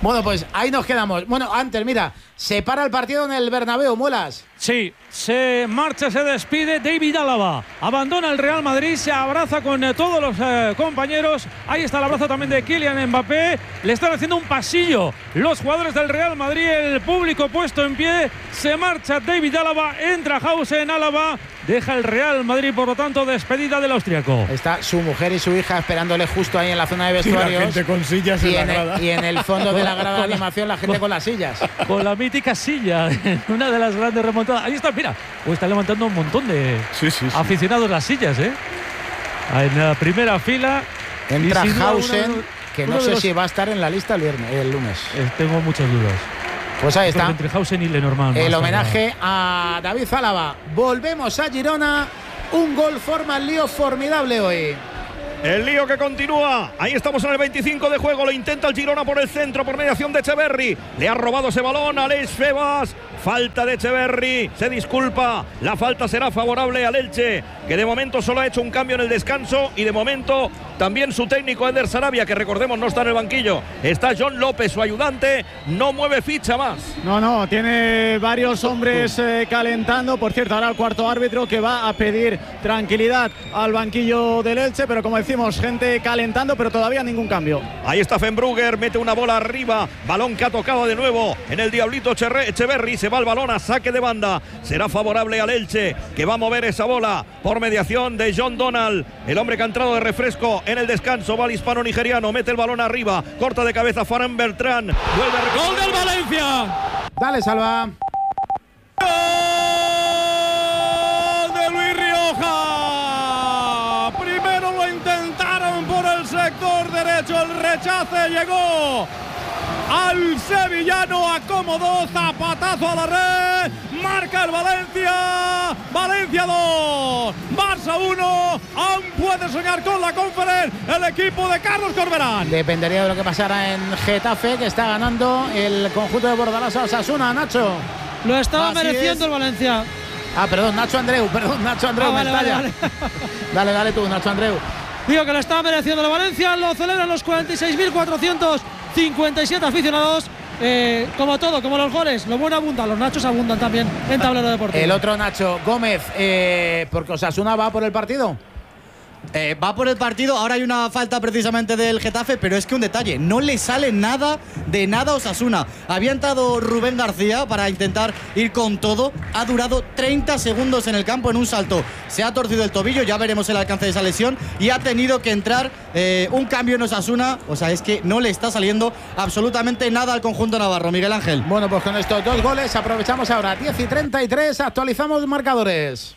Bueno, pues ahí nos quedamos. Bueno, antes, mira, se para el partido en el Bernabéu, Muelas. Sí, se marcha, se despide David Álava. Abandona el Real Madrid, se abraza con todos los compañeros. Ahí está el abrazo también de Kylian Mbappé. Le están haciendo un pasillo los jugadores del Real Madrid, el público puesto en pie. Se marcha David Álava, entra Hausen Álava. Deja el Real Madrid, por lo tanto, despedida del austriaco. Está su mujer y su hija esperándole justo ahí en la zona de vestuarios. Y la gente con sillas en la grada. Y en el fondo de la grada de animación la gente con las sillas. Con la mítica silla, una de las grandes remontadas. Ahí está, mira. Está levantando un montón de aficionados las sillas, ¿eh? En la primera fila. Entra Hausen, que no sé si va a estar en la lista el lunes. Tengo muchas dudas. Pues ahí está. Entre Hausen y Lenormand. El homenaje a David Álava. Volvemos a Girona. Un gol forma el lío formidable hoy. El lío que continúa. Ahí estamos en el 25 de juego. Lo intenta el Girona por el centro, por mediación de Echeverri. Le ha robado ese balón a Aleix Febas. Falta de Echeverri. Se disculpa. La falta será favorable al Elche, que de momento solo ha hecho un cambio en el descanso. Y de momento también su técnico Eder Sarabia, que recordemos no está en el banquillo. Está John López, su ayudante. No mueve ficha más. No, tiene varios hombres calentando. Por cierto, ahora el cuarto árbitro que va a pedir tranquilidad al banquillo del Elche. Pero como decimos, gente calentando, pero todavía ningún cambio. Ahí está Fenbrugger, mete una bola arriba. Balón que ha tocado de nuevo en el Diablito Echeverri. Se va el balón a saque de banda. Será favorable al Elche, que va a mover esa bola por mediación de John Donald, el hombre que ha entrado de refresco en el descanso. Va el hispano-nigeriano, mete el balón arriba. Corta de cabeza Ferran Bertrán. ¡Gol del Valencia! Dale, Salva. ¡Gol de Luis Rioja! Primero lo intentaron por el sector derecho. El rechace llegó al sevillano, acomodó, zapatazo a la red, marca el Valencia. Valencia 2, Barça 1. Aún puede soñar con la Conference el equipo de Carlos Corberán. Dependería de lo que pasara en Getafe, que está ganando el conjunto de Bordalás a Osasuna, Nacho. Lo estaba mereciendo el Valencia. Perdón, Nacho Andreu, vale. Dale tú, Nacho Andreu. Digo que lo estaba mereciendo el Valencia, lo celebran los 46.457 aficionados. Como todo, como los goles, lo bueno abunda, los nachos abundan también en tablero deportivo. El otro Nacho, Gómez, porque Osasuna va por el partido. Va por el partido, ahora hay una falta precisamente del Getafe, pero es que un detalle, no le sale nada de nada a Osasuna. Había entrado Rubén García para intentar ir con todo, ha durado 30 segundos en el campo en un salto, se ha torcido el tobillo, ya veremos el alcance de esa lesión, y ha tenido que entrar un cambio en Osasuna. O sea, es que no le está saliendo absolutamente nada al conjunto navarro. Miguel Ángel. Bueno, pues con estos dos goles aprovechamos ahora 10:33, actualizamos marcadores.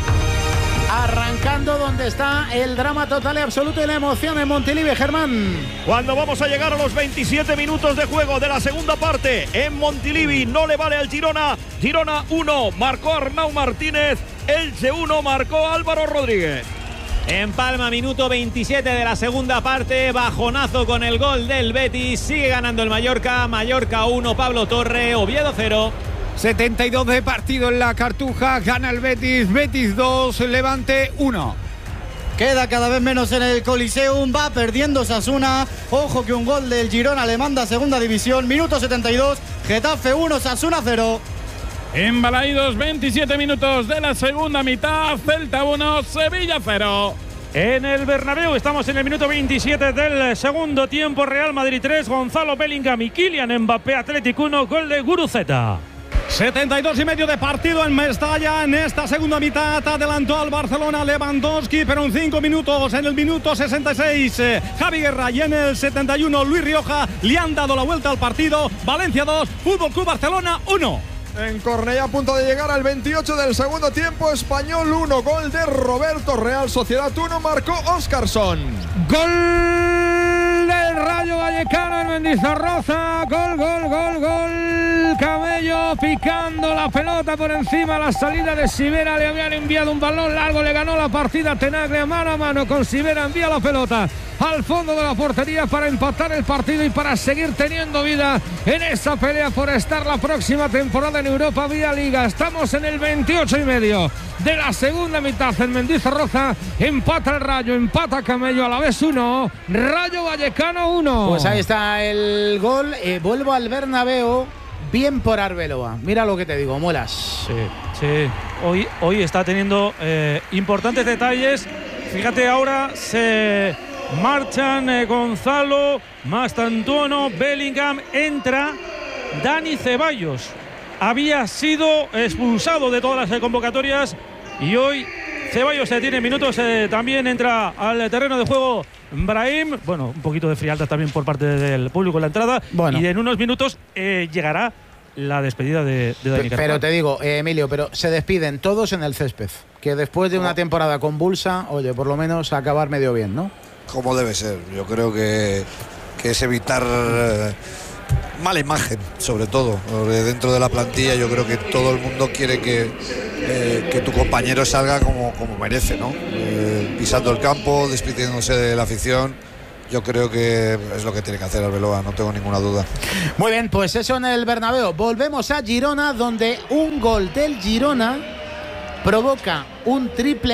Arrancando donde está el drama total y absoluto y la emoción en Montilivi, Germán. Cuando vamos a llegar a los 27 minutos de juego de la segunda parte en Montilivi, no le vale al Girona. Girona 1, marcó Arnau Martínez. Elche 1, marcó Álvaro Rodríguez. En Palma, minuto 27 de la segunda parte, bajonazo con el gol del Betis. Sigue ganando el Mallorca. Mallorca 1, Pablo Torre, Oviedo 0. 72 de partido en la Cartuja, gana el Betis, Betis 2, Levante 1. Queda cada vez menos en el Coliseum, va perdiendo Osasuna. Ojo que un gol del Girona le manda a segunda división. Minuto 72, Getafe 1, Osasuna 0. En Balaidos, 27 minutos de la segunda mitad, Celta 1, Sevilla 0. En el Bernabéu estamos en el minuto 27 del segundo tiempo. Real Madrid 3, Gonzalo Bellingham y Kylian Mbappé, Atlético 1, gol de Guruceta. 72 y medio de partido en Mestalla. En esta segunda mitad adelantó al Barcelona Lewandowski, pero en 5 minutos, en el minuto 66 Javi Guerra y en el 71 Luis Rioja le han dado la vuelta al partido. Valencia 2, Fútbol Club Barcelona 1. En Cornellá, a punto de llegar al 28 del segundo tiempo, Español 1, gol de Roberto, Real Sociedad 1, marcó Óscarson. Gol del Rayo Vallecano en Mendizorroza, gol el Camello, picando la pelota por encima. La salida de Sivera, le habían enviado un balón largo, le ganó la partida Tenaglia mano a mano con Sivera. Envía la pelota al fondo de la portería para empatar el partido y para seguir teniendo vida en esa pelea por estar la próxima temporada en Europa vía Liga. Estamos en el 28,5 de la segunda mitad en Mendizorroza. Empata el Rayo, empata Camello, a la vez 1, Rayo Vallecano 1. Pues ahí está el gol. Vuelvo al Bernabéu. Bien por Arbeloa. Mira lo que te digo, muelas. Sí. Hoy está teniendo importantes detalles. Fíjate, ahora se marchan Gonzalo, Mastantuono, Bellingham, entra Dani Ceballos. Había sido expulsado de todas las convocatorias y hoy Ceballos tiene minutos. También entra al terreno de juego Brahim. Bueno, un poquito de frialdad también por parte del público en la entrada. Bueno. Y en unos minutos llegará la despedida de Dani Carvajal. Pero te digo, Emilio, pero se despiden todos en el césped. Que después de una temporada convulsa, oye, por lo menos acabar medio bien, ¿no? Como debe ser. Yo creo que es evitar mala imagen, sobre todo. Dentro de la plantilla yo creo que todo el mundo quiere que tu compañero salga como merece, ¿no? Pisando el campo, despidiéndose de la afición. Yo creo que es lo que tiene que hacer Arbeloa, no tengo ninguna duda. Muy bien, pues eso en el Bernabéu. Volvemos a Girona, donde un gol del Girona provoca un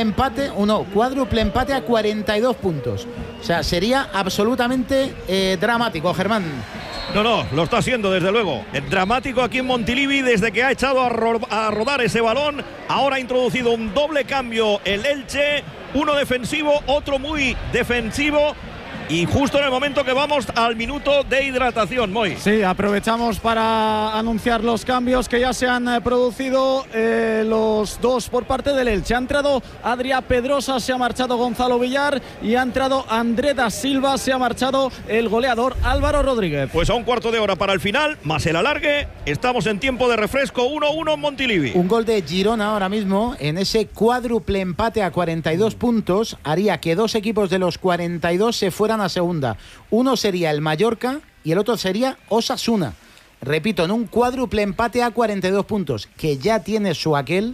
cuádruple empate a 42 puntos. O sea, sería absolutamente dramático, Germán. No, lo está haciendo desde luego. Dramático aquí en Montilivi desde que ha echado a rodar ese balón. Ahora ha introducido un doble cambio el Elche, uno defensivo, otro muy defensivo. Y justo en el momento que vamos al minuto de hidratación, Moy. Sí, aprovechamos para anunciar los cambios que ya se han producido, los dos por parte del Elche. Ha entrado Adrià Pedrosa, se ha marchado Gonzalo Villar y ha entrado André da Silva, se ha marchado el goleador Álvaro Rodríguez. Pues a un cuarto de hora para el final, más el alargue, estamos en tiempo de refresco, 1-1 en Montilivi. Un gol de Girona ahora mismo en ese cuádruple empate a 42 puntos haría que dos equipos de los 42 se fueran a segunda. Uno sería el Mallorca y el otro sería Osasuna. Repito, en un cuádruple empate a 42 puntos, que ya tiene su aquel,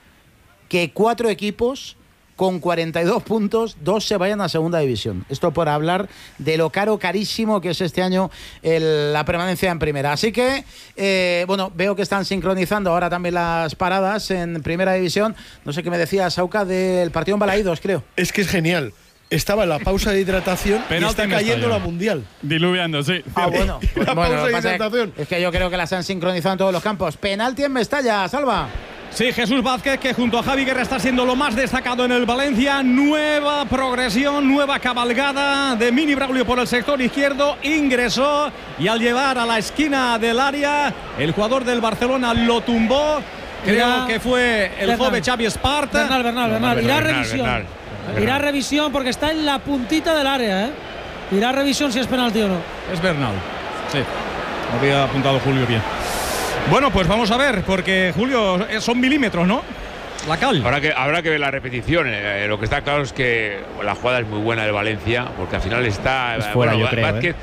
que 4 equipos con 42 puntos, 2 se vayan a segunda división. Esto por hablar de lo carísimo que es este año la permanencia en primera. Así que, veo que están sincronizando ahora también las paradas en primera división. No sé qué me decía Sauca del partido en Balaídos, creo. Es que es genial. Estaba en la pausa de hidratación y está cayendo la Mundial. Diluviando, sí. Bueno. La pausa de hidratación. Es que yo creo que las han sincronizado en todos los campos. Penalti en Mestalla, Salva. Sí, Jesús Vázquez, que junto a Javi Guerra está siendo lo más destacado en el Valencia. Nueva progresión, nueva cabalgada de Mini Braulio por el sector izquierdo. Ingresó y al llevar a la esquina del área, el jugador del Barcelona lo tumbó. Creo que fue el joven Xavi Espart. Bernal. Irá a revisión. Irá a revisión porque está en la puntita del área, Irá a revisión si es penalti o no. Es Bernal. Sí. Lo había apuntado Julio bien. Bueno, pues vamos a ver, porque Julio, son milímetros, ¿no? La cal. Habrá que ver la repetición. Lo que está claro es que la jugada es muy buena del Valencia, porque al final está. Es fuera, yo creo. Vázquez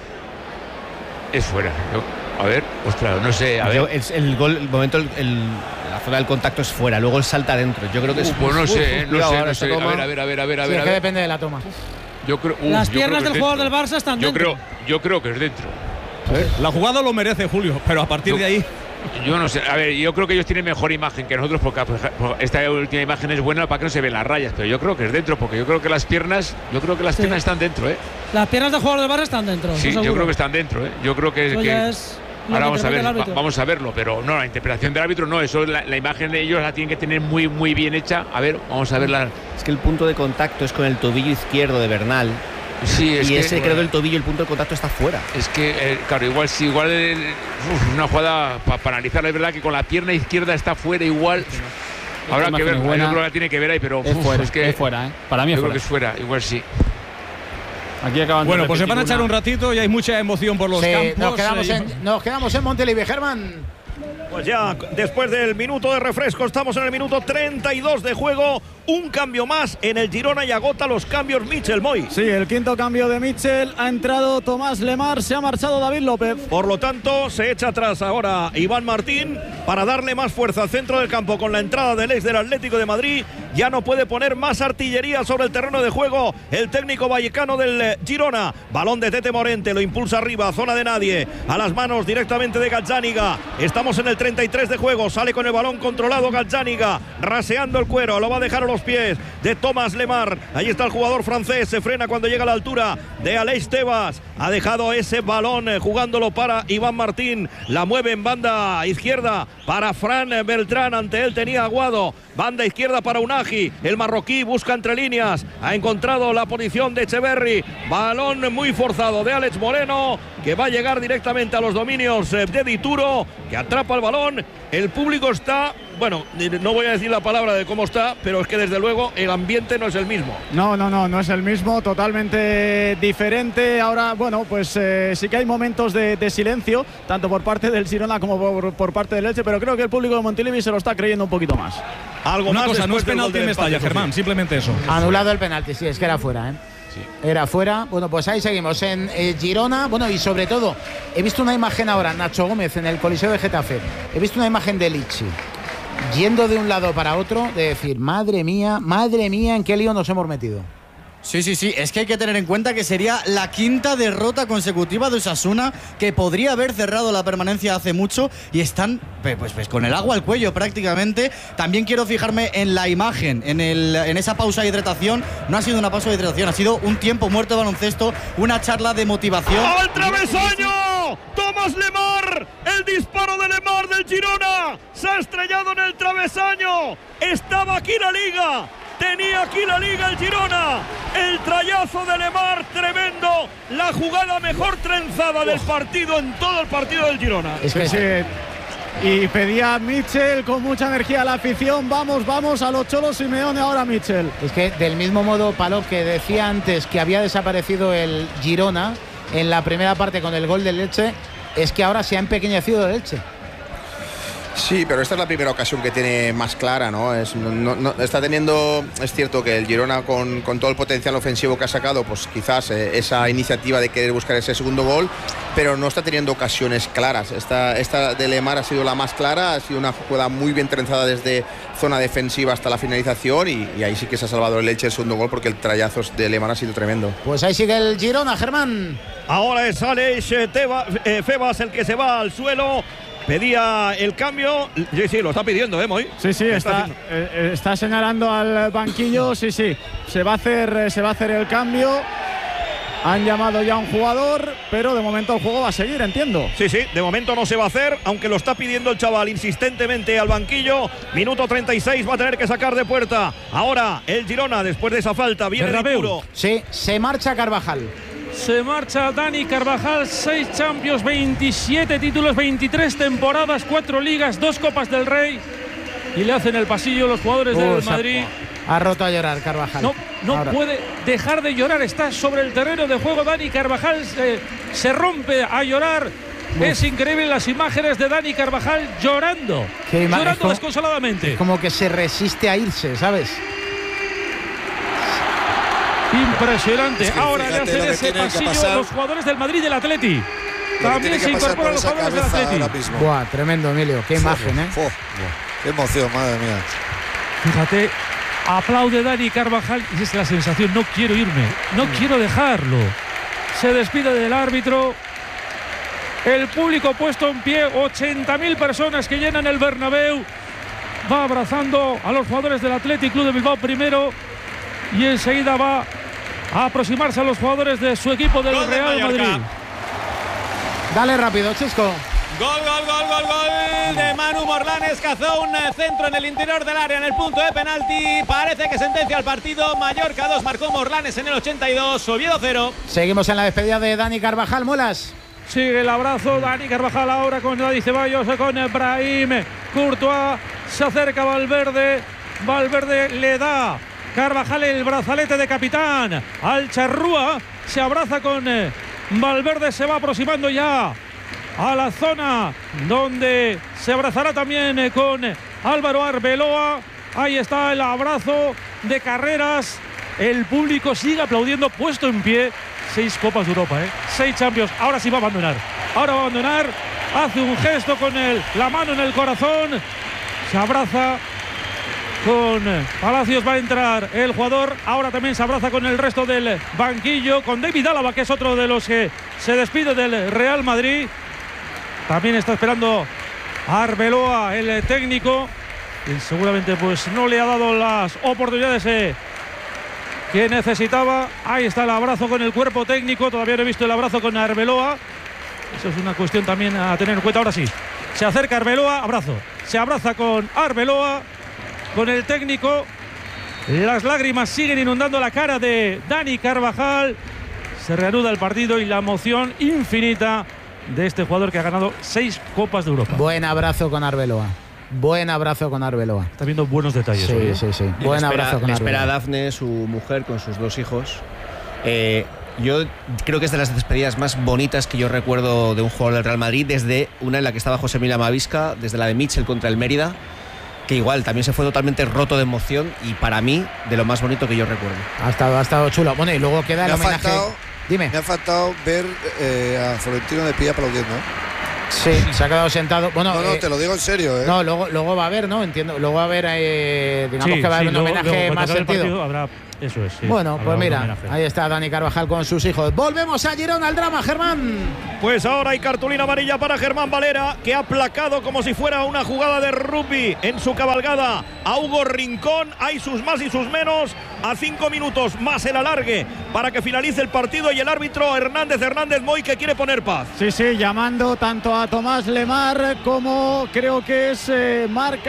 es fuera. A ver, ostras, no sé. El gol, el momento, la zona del contacto es fuera, luego él salta adentro. Yo creo que es. Pues no sé. A ver. Sí, es que depende de la toma. Las piernas del jugador del Barça están dentro. Yo creo que es dentro. La jugada lo merece, Julio, pero a partir de ahí. Yo no sé, a ver, yo creo que ellos tienen mejor imagen que nosotros, porque esta última imagen es buena para que no se vean las rayas, pero yo creo que es dentro, porque yo creo que las piernas están dentro, Las piernas del jugador del Barça están dentro. Sí, yo creo que están dentro, Yo creo que ahora vamos a verlo, pero no, la interpretación del árbitro no, eso la imagen de ellos la tienen que tener muy, muy bien hecha. A ver, vamos a verla. Es que el punto de contacto es con el tobillo izquierdo de Bernal. Sí, creo que el tobillo, el punto de contacto está fuera. Es que, claro, igual una jugada para analizarla, es verdad que con la pierna izquierda está fuera igual. Habrá que ver, yo creo que la tiene que ver ahí, pero es fuera, Para mí es fuera. Yo creo que es fuera, igual sí. Aquí acaban bueno, pues se van a echar un ratito y hay mucha emoción por los campos. Nos quedamos en Montilivi, Germán. Pues ya, después del minuto de refresco, estamos en el minuto 32 de juego. Un cambio más en el Girona y agota los cambios Mitchell, Moy. Sí, el quinto cambio de Mitchell. Ha entrado Tomás Lemar, se ha marchado David López. Por lo tanto, se echa atrás ahora Iván Martín para darle más fuerza al centro del campo con la entrada del ex del Atlético de Madrid. Ya no puede poner más artillería sobre el terreno de juego el técnico vallecano del Girona. Balón de Tete Morente, lo impulsa arriba, zona de nadie, a las manos directamente de Gazzaniga. Estamos en el 33 de juego, sale con el balón controlado Gazzaniga, raseando el cuero, lo va a dejar a los pies de Tomás Lemar. Ahí está el jugador francés, se frena cuando llega a la altura de Aleix Tebas. Ha dejado ese balón jugándolo para Iván Martín, la mueve en banda izquierda para Fran Beltrán, ante él tenía Aguado, banda izquierda para Unagi, el marroquí busca entre líneas, ha encontrado la posición de Echeverri, balón muy forzado de Alex Moreno, que va a llegar directamente a los dominios de Dituro, que atrapa el balón. El público está, bueno, no voy a decir la palabra de cómo está, pero es que desde luego el ambiente no es el mismo. No es el mismo, totalmente diferente. Ahora, bueno, pues sí que hay momentos de silencio, tanto por parte del Girona como por parte del Elche, pero creo que el público de Montilivi se lo está creyendo un poquito más. Algo una más cosa, no es penalti en Mestalla, Germán, simplemente eso. Anulado el penalti, sí, es que era fuera, ¿eh? Sí. Era fuera. Bueno, pues ahí seguimos en Girona. Bueno, y sobre todo, he visto una imagen ahora, Nacho Gómez, en el Coliseo de Getafe. He visto una imagen de Lichi yendo de un lado para otro, de decir, madre mía, ¿en qué lío nos hemos metido? Sí, es que hay que tener en cuenta que sería la quinta derrota consecutiva de Osasuna, que podría haber cerrado la permanencia hace mucho y están pues con el agua al cuello prácticamente. También quiero fijarme en la imagen, en esa pausa de hidratación. No ha sido una pausa de hidratación, ha sido un tiempo muerto de baloncesto, una charla de motivación. ¡Al travesaño! ¡Tomás Lemar! El disparo de Lemar del Girona se ha estrellado en el travesaño. Estaba aquí la Liga. Tenía aquí la Liga el Girona. El trayazo de Lemar, tremendo. La jugada mejor trenzada del partido en todo el partido del Girona. Es que sí. Y pedía Mitchell con mucha energía a la afición. Vamos a los Cholos Simeone ahora Mitchell. Es que del mismo modo, Palop, que decía antes que había desaparecido el Girona en la primera parte con el gol del Elche, es que ahora se ha empequeñecido el Elche. Sí, pero esta es la primera ocasión que tiene más clara, ¿no? Está teniendo, es cierto que el Girona con todo el potencial ofensivo que ha sacado, pues quizás esa iniciativa de querer buscar ese segundo gol, pero no está teniendo ocasiones claras. Esta de Lemar ha sido la más clara, ha sido una jugada muy bien trenzada desde zona defensiva hasta la finalización y ahí sí que se ha salvado el Elche el segundo gol porque el trayazo de Lemar ha sido tremendo. Pues ahí sigue el Girona, Germán. Ahora es Aleix Febas el que se va al suelo. Pedía el cambio. Sí, lo está pidiendo, Moy. Sí, está señalando al banquillo. Sí, se va a hacer el cambio. Han llamado ya a un jugador, pero de momento el juego va a seguir, entiendo. Sí, de momento no se va a hacer, aunque lo está pidiendo el chaval insistentemente al banquillo. Minuto 36, va a tener que sacar de puerta. Ahora el Girona, después de esa falta, viene de puro. Sí, se marcha Carvajal. Se marcha Dani Carvajal, 6 Champions, 27 títulos, 23 temporadas, 4 ligas, 2 Copas del Rey. Y le hacen el pasillo los jugadores del Madrid. Ha roto a llorar Carvajal. No puede dejar de llorar, está sobre el terreno de juego. Dani Carvajal se rompe a llorar. Es increíble las imágenes de Dani Carvajal llorando desconsoladamente. Como que se resiste a irse, ¿sabes? Impresionante. Es que ahora le hacen ese pasillo a los jugadores del Madrid y del Atleti. También se incorporan los jugadores del Atleti. Buah, tremendo, Emilio. Qué imagen, ¿eh? Qué emoción, madre mía. Fíjate, aplaude Dani Carvajal y es la sensación, no quiero irme, no quiero dejarlo. Se despide del árbitro. El público puesto en pie, 80.000 personas que llenan el Bernabéu. Va abrazando a los jugadores del Athletic Club de Bilbao primero y enseguida va a aproximarse a los jugadores de su equipo del Real Madrid. Dale rápido, Chisco. Gol de Manu Morlanes. Cazó un centro en el interior del área en el punto de penalti. Parece que sentencia el partido. Mallorca 2, marcó Morlanes en el 82. Oviedo 0. Seguimos en la despedida de Dani Carvajal. Muelas. Sigue el abrazo Dani Carvajal ahora con Dani Ceballos, con Brahim Courtois. Se acerca Valverde. Valverde le da Carvajal el brazalete de capitán al Charrúa. Se abraza con Valverde. Se va aproximando ya a la zona donde se abrazará también con Álvaro Arbeloa. Ahí está el abrazo de Carreras. El público sigue aplaudiendo, puesto en pie. 6 Copas de Europa, 6 Champions. Ahora sí va a abandonar. Ahora va a abandonar. Hace un gesto con la mano en el corazón. Se abraza con Palacios. Va a entrar el jugador. Ahora también se abraza con el resto del banquillo. Con David Álava, que es otro de los que se despide del Real Madrid. También está esperando a Arbeloa, el técnico. Y seguramente pues no le ha dado las oportunidades que necesitaba. Ahí está el abrazo con el cuerpo técnico. Todavía no he visto el abrazo con Arbeloa. Eso es una cuestión también a tener en cuenta. Ahora sí, se acerca Arbeloa, abrazo. Se abraza con Arbeloa, con el técnico. Las lágrimas siguen inundando la cara de Dani Carvajal. Se reanuda el partido y la emoción infinita de este jugador que ha ganado 6 Copas de Europa. Buen abrazo con Arbeloa. Buen abrazo con Arbeloa. Está viendo buenos detalles. Sí, hoy, sí, sí. Buen abrazo con Arbeloa. Espera a Dafne, su mujer, con sus 2 hijos. Yo creo que es de las despedidas más bonitas que yo recuerdo de un jugador del Real Madrid, desde una en la que estaba José Mila Mavisca, desde la de Mitchell contra el Mérida, que igual también se fue totalmente roto de emoción y para mí de lo más bonito que yo recuerdo. Ha estado chulo. Bueno, y luego queda el homenaje. Dime. Me ha faltado ver a Florentino de pie aplaudiendo. Sí, se ha quedado sentado. Bueno, no, te lo digo en serio. No, luego va a haber, ¿no? Entiendo. Luego va a haber, digamos que va a haber un homenaje más sentido. Habrá, eso es, sí. Bueno, pues mira, ahí está Dani Carvajal con sus hijos. Volvemos a Girona, al drama, Germán. Pues ahora hay cartulina amarilla para Germán Valera, que ha aplacado como si fuera una jugada de rugby en su cabalgada a Hugo Rincón. Hay sus más y sus menos. A 5 minutos más el alargue para que finalice el partido, y el árbitro Hernández Moy, que quiere poner paz. Sí, llamando tanto a Tomás Lemar como creo que es Marc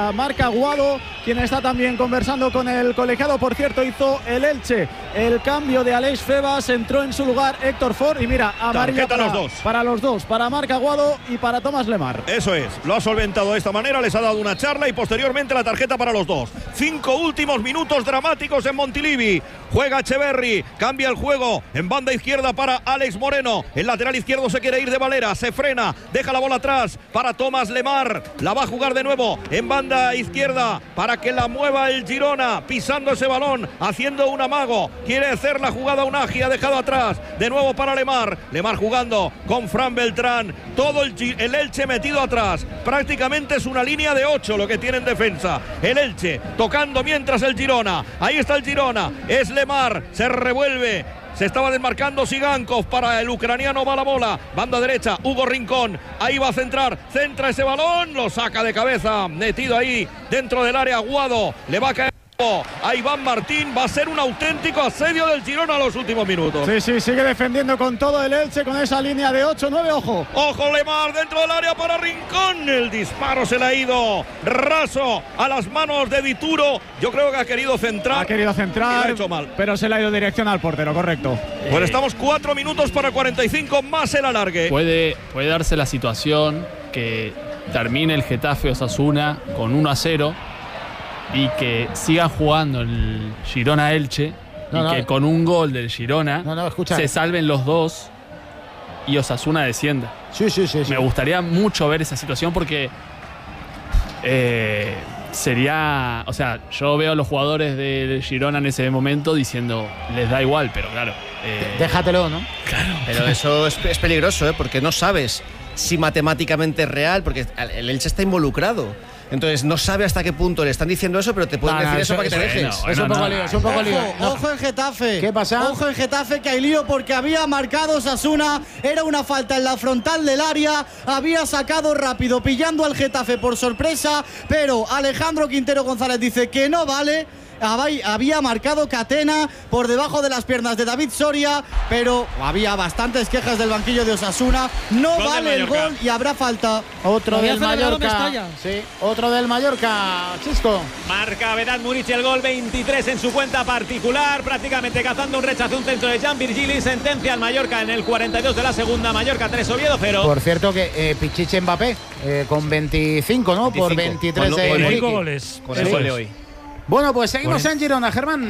Aguado, quien está también conversando con el colegiado. Por cierto, hizo el Elche el cambio de Aleix Febas, entró en su lugar Héctor Ford, y mira, amarilla para los dos, para Marc Aguado y para Tomás Lemar. Eso es, lo ha solventado de esta manera, les ha dado una charla y posteriormente la tarjeta para los dos. 5 últimos minutos dramáticos en Montilivi. Juega Echeverri, cambia el juego en banda izquierda para Alex Moreno. El lateral izquierdo se quiere ir de Valera, se frena, deja la bola atrás para Tomás Lemar. La va a jugar de nuevo en banda izquierda para que la mueva el Girona, pisando ese balón, haciendo un amago. Quiere hacer la jugada Unagi, ha dejado atrás. De nuevo para Lemar. Lemar jugando con Fran Beltrán. Todo el Elche metido atrás. Prácticamente es una línea de 8 lo que tiene en defensa. El Elche tocando mientras el Girona. Ahí está el Girona. Es Lemar. Se revuelve. Se estaba desmarcando Sigankov para el ucraniano. Va la bola. Banda derecha. Hugo Rincón. Ahí va a centrar. Centra ese balón. Lo saca de cabeza. Metido ahí dentro del área. Aguado. Le va a caer a Iván Martín. Va a ser un auténtico asedio del Girona a los últimos minutos. Sí, sigue defendiendo con todo el Elche, con esa línea de 8-9, ojo. Ojo Lemar dentro del área para Rincón. El disparo se le ha ido raso a las manos de Dituro. Yo creo que ha querido centrar. Y lo ha hecho mal. Pero se le ha ido dirección al portero, correcto. Pues estamos 4 minutos para 45 más el alargue. Puede darse la situación que termine el Getafe Osasuna con 1-0 y que siga jugando el Girona-Elche que con un gol del Girona se salven los dos y Osasuna descienda. Sí. Me gustaría mucho ver esa situación porque sería... O sea, yo veo a los jugadores del Girona en ese momento diciendo, les da igual, pero claro... déjatelo, ¿no? Claro. Pero eso es peligroso, porque no sabes si matemáticamente es real, porque el Elche está involucrado. Entonces no sabe hasta qué punto le están diciendo eso, pero te pueden decir eso para que te dejes. Es un poco lío, es un poco lío. Ojo en Getafe. ¿Qué pasa? Ojo en Getafe, que hay lío porque había marcado Osasuna. Era una falta en la frontal del área. Había sacado rápido, pillando al Getafe por sorpresa. Pero Alejandro Quintero González dice que no vale. Había marcado Catena por debajo de las piernas de David Soria, pero había bastantes quejas del banquillo de Osasuna. No gol vale el gol y habrá falta. Otro del Mallorca. Sí, otro del Mallorca, Chisco. Marca Vedat Muric el gol 23 en su cuenta particular, prácticamente cazando un rechazo, un centro de Jan Virgili. Sentencia al Mallorca en el 42 de la segunda. Mallorca 3, Oviedo 0. Por cierto que Pichichi Mbappé con 25, ¿no? 25. Por 23 de goles. Con el gol de hoy. Bueno, pues seguimos en Girona, Germán.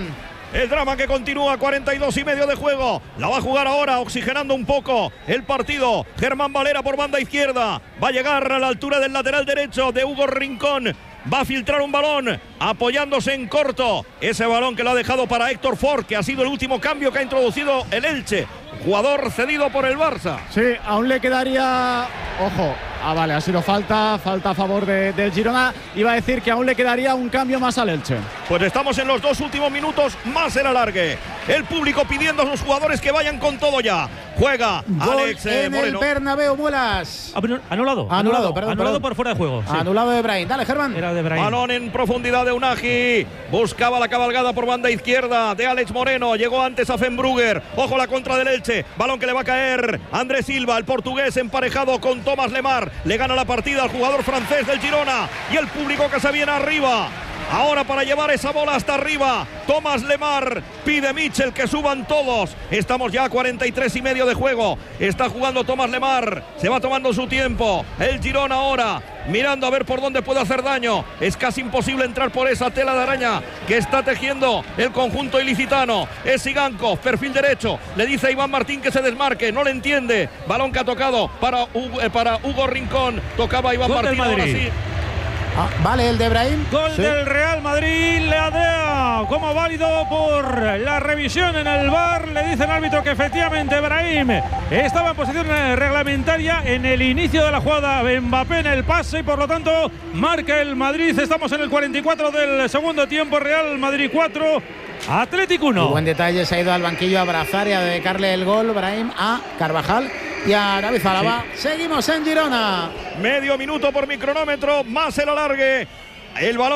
El drama que continúa, 42 y medio de juego. La va a jugar ahora, oxigenando un poco el partido. Germán Valera por banda izquierda. Va a llegar a la altura del lateral derecho de Hugo Rincón. Va a filtrar un balón, apoyándose en corto. Ese balón que lo ha dejado para Héctor Ford, que ha sido el último cambio que ha introducido el Elche. Jugador cedido por el Barça. Sí, aún le quedaría... Ojo, vale, ha sido falta a favor del Girona. Iba a decir que aún le quedaría un cambio más al Elche. Pues estamos en los 2 últimos minutos, más el alargue. El público pidiendo a los jugadores que vayan con todo ya. Juega Gol Alex en Moreno. el Bernabéu, Muelas. Anulado, perdón. Por fuera de juego. Sí. Anulado de Brahim. Dale, Germán. Era de Brahim. Balón en profundidad de Unagi. Buscaba la cabalgada por banda izquierda de Alex Moreno. Llegó antes a Fenbrugger. Ojo la contra del Elche. Balón que le va a caer Andrés Silva, el portugués, emparejado con Tomás Lemar. Le gana la partida al jugador francés del Girona. Y el público que se viene arriba. Ahora para llevar esa bola hasta arriba, Tomás Lemar, pide Michel que suban todos. Estamos ya a 43 y medio de juego. Está jugando Tomás Lemar, se va tomando su tiempo. El Girona ahora, mirando a ver por dónde puede hacer daño. Es casi imposible entrar por esa tela de araña que está tejiendo el conjunto ilicitano. Es Sigankov, perfil derecho. Le dice a Iván Martín que se desmarque, no le entiende. Balón que ha tocado para Hugo Rincón. Tocaba Iván Martín, ahora sí. Vale, el de Brahim. Gol del Real Madrid, le adea como válido por la revisión en el VAR. Le dice el árbitro que efectivamente Brahim estaba en posición reglamentaria en el inicio de la jugada. Mbappé en el pase y por lo tanto marca el Madrid. Estamos en el 44 del segundo tiempo. Real Madrid 4, Atlético 1. Buen detalle, se ha ido al banquillo a abrazar y a dedicarle el gol Brahim a Carvajal y a David Alaba. Sí. Seguimos en Girona. Medio minuto por mi cronómetro, más el alargue. El balón